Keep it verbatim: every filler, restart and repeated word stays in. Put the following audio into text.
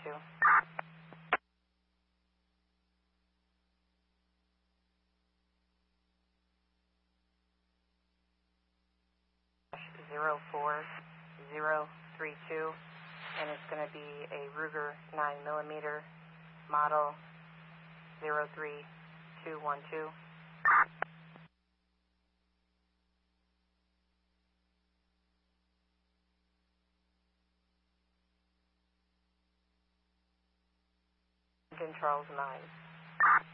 two. zero four zero three two, and it's going to be a Ruger nine millimeter model zero three two one two. Lincoln Charles nine.